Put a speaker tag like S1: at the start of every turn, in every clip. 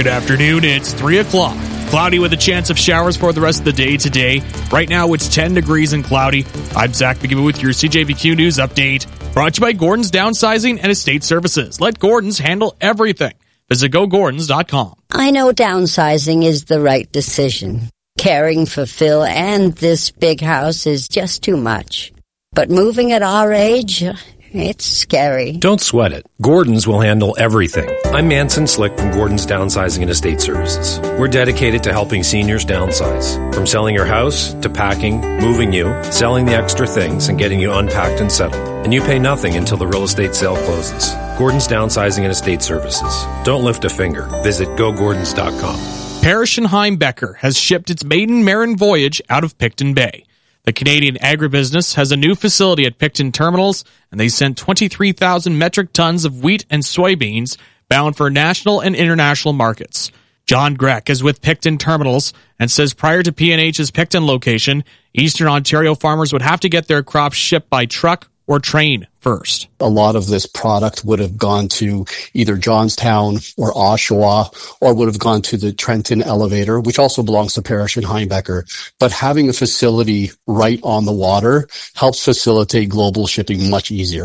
S1: Good afternoon, it's 3 o'clock. Cloudy with a chance of showers for the rest of the day today. Right now it's 10 degrees and cloudy. I'm Zach McGibbon with your CJVQ News Update. Brought to you by Gordon's Downsizing and Estate Services. Let Gordon's handle everything. Visit GoGordons.com.
S2: I know downsizing is the right decision. Caring for Phil and this big house is just too much. But moving at our age, it's scary.
S3: Don't sweat it. Gordon's will handle everything. I'm Manson Slick from Gordon's Downsizing and Estate Services. We're dedicated to helping seniors downsize. From selling your house, to packing, moving you, selling the extra things, and getting you unpacked and settled. And you pay nothing until the real estate sale closes. Gordon's Downsizing and Estate Services. Don't lift a finger. Visit GoGordons.com.
S1: Parrish and Heimbecker has shipped its maiden Marin voyage out of Picton Bay. The Canadian agribusiness has a new facility at Picton Terminals, and they sent 23,000 metric tons of wheat and soybeans bound for national and international markets. John Greck is with Picton Terminals and says prior to P&H's Picton location, Eastern Ontario farmers would have to get their crops shipped by truck or train first.
S4: A lot of this product would have gone to either Johnstown or Oshawa, or would have gone to the Trenton elevator, which also belongs to Parrish and Heimbecker. But having a facility right on the water helps facilitate global shipping much easier.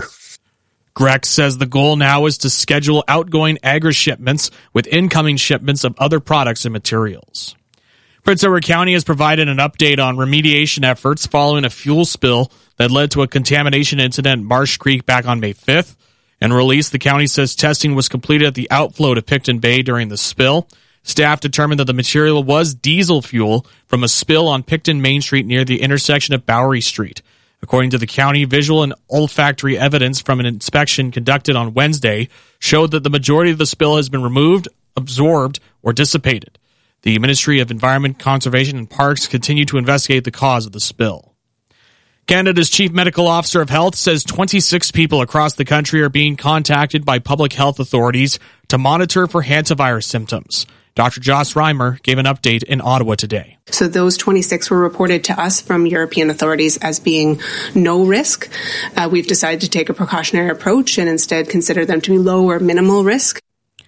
S1: Grex says the goal now is to schedule outgoing agri-shipments with incoming shipments of other products and materials. Prince Edward County has provided an update on remediation efforts following a fuel spill that led to a contamination incident at Marsh Creek back on May 5th. In a release, the county says testing was completed at the outflow to Picton Bay during the spill. Staff determined that the material was diesel fuel from a spill on Picton Main Street near the intersection of Bowery Street. According to the county, visual and olfactory evidence from an inspection conducted on Wednesday showed that the majority of the spill has been removed, absorbed, or dissipated. The Ministry of Environment, Conservation and Parks continue to investigate the cause of the spill. Canada's Chief Medical Officer of Health says 26 people across the country are being contacted by public health authorities to monitor for hantavirus symptoms. Dr. Joss Reimer gave an update in Ottawa today.
S5: So those 26 were reported to us from European authorities as being no risk. We've decided to take a precautionary approach and instead consider them to be low or minimal risk.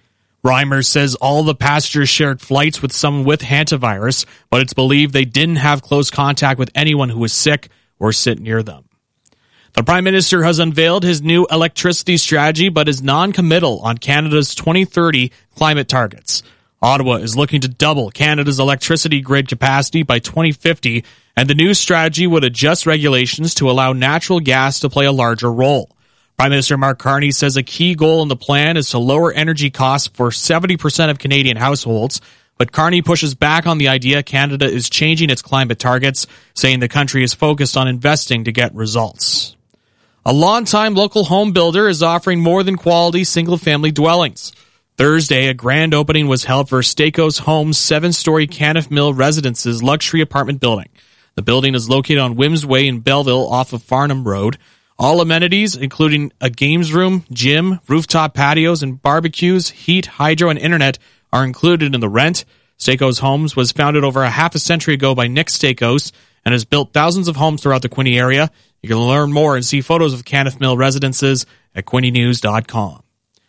S1: Reimer says all the passengers shared flights with someone with hantavirus, but it's believed they didn't have close contact with anyone who was sick or sit near them. The Prime Minister has unveiled his new electricity strategy, but is non-committal on Canada's 2030 climate targets. Ottawa is looking to double Canada's electricity grid capacity by 2050, and the new strategy would adjust regulations to allow natural gas to play a larger role. Prime Minister Mark Carney says a key goal in the plan is to lower energy costs for 70% of Canadian households, but Carney pushes back on the idea Canada is changing its climate targets, saying the country is focused on investing to get results. A longtime local home builder is offering more than quality single-family dwellings. Thursday, a grand opening was held for Stakos Homes' 7-story Caniff Mill Residences luxury apartment building. The building is located on Wims Way in Belleville off of Farnham Road. All amenities, including a games room, gym, rooftop patios, and barbecues, heat, hydro, and internet, are included in the rent. Stakos Homes was founded over a half a century ago by Nick Stakos and has built thousands of homes throughout the Quinte area. You can learn more and see photos of Caniff Mill Residences at QuinteNews.com.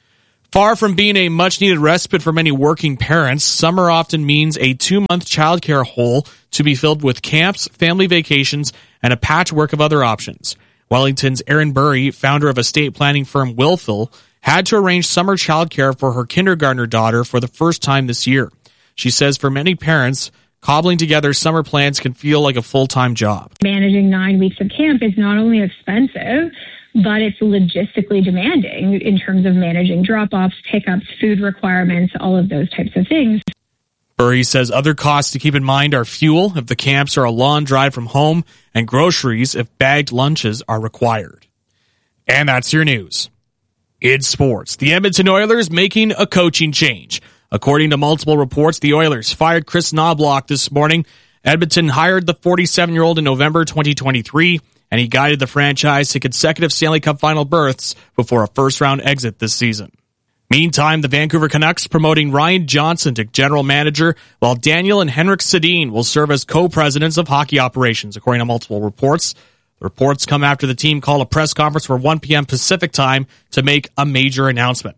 S1: Far from being a much-needed respite for many working parents, summer often means a 2-month childcare hole to be filled with camps, family vacations, and a patchwork of other options. Wellington's Erin Burry, founder of estate planning firm Willful, had to arrange summer childcare for her kindergartner daughter for the first time this year. She says for many parents, cobbling together summer plans can feel like a full-time job.
S6: Managing 9 weeks of camp is not only expensive, but it's logistically demanding in terms of managing drop-offs, pickups, food requirements, all of those types of things.
S1: Burry says other costs to keep in mind are fuel if the camps are a long drive from home and groceries if bagged lunches are required. And that's your news. In sports, the Edmonton Oilers making a coaching change. According to multiple reports, the Oilers fired Chris Knobloch this morning. Edmonton hired the 47-year-old in November 2023, and he guided the franchise to consecutive Stanley Cup final berths before a first-round exit this season. Meantime, the Vancouver Canucks promoting Ryan Johnson to general manager, while Daniel and Henrik Sedin will serve as co-presidents of hockey operations, according to multiple reports. The reports come after the team called a press conference for 1 p.m. Pacific time to make a major announcement.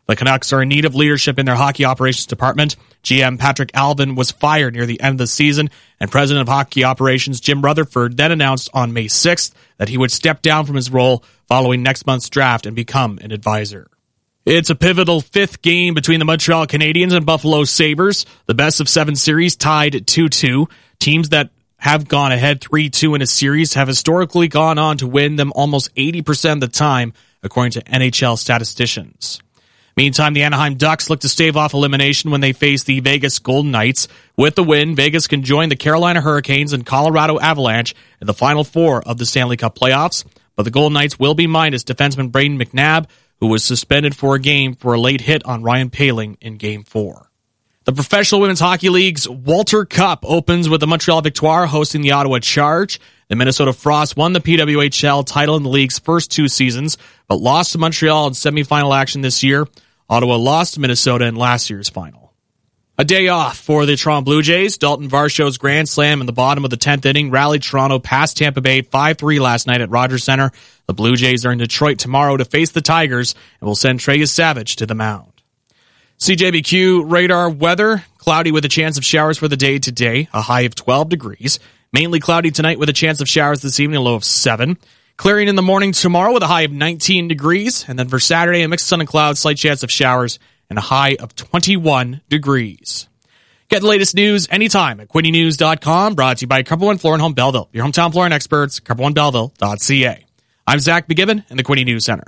S1: The Canucks are in need of leadership in their hockey operations department. GM Patrick Alvin was fired near the end of the season, and President of Hockey Operations Jim Rutherford then announced on May 6th that he would step down from his role following next month's draft and become an advisor. It's a pivotal fifth game between the Montreal Canadiens and Buffalo Sabres. The best-of-7 series tied 2-2. Teams that have gone ahead 3-2 in a series have historically gone on to win them almost 80% of the time, according to NHL statisticians. Meantime, the Anaheim Ducks look to stave off elimination when they face the Vegas Golden Knights. With the win, Vegas can join the Carolina Hurricanes and Colorado Avalanche in the Final Four of the Stanley Cup playoffs, but the Golden Knights will be minus defenseman Brayden McNabb, who was suspended for a game for a late hit on Ryan Poehling in Game 4. The Professional Women's Hockey League's Walter Cup opens with the Montreal Victoire hosting the Ottawa Charge. The Minnesota Frost won the PWHL title in the league's first 2 seasons, but lost to Montreal in semifinal action this year. Ottawa lost to Minnesota in last year's final. A day off for the Toronto Blue Jays. Dalton Varsho's grand slam in the bottom of the 10th inning rallied Toronto past Tampa Bay 5-3 last night at Rogers Center. The Blue Jays are in Detroit tomorrow to face the Tigers and will send Treyas Savage to the mound. CJBQ radar weather. Cloudy with a chance of showers for the day today, a high of 12 degrees. Mainly cloudy tonight with a chance of showers this evening, a low of 7. Clearing in the morning tomorrow with a high of 19 degrees. And then for Saturday, a mixed sun and clouds, slight chance of showers, and a high of 21 degrees. Get the latest news anytime at QuinnyNews.com, brought to you by Cumber One Floor and Home Belleville. Your hometown flooring experts, CumberOneBelleville.ca. I'm Zach McGibbon in the Quinny News Center.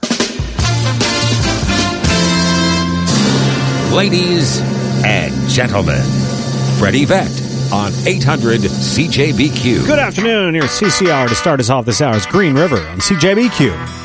S7: Ladies and gentlemen, Freddie Vett on 800 CJBQ.
S8: Good afternoon. Here's CCR to start us off this hour's Green River on CJBQ.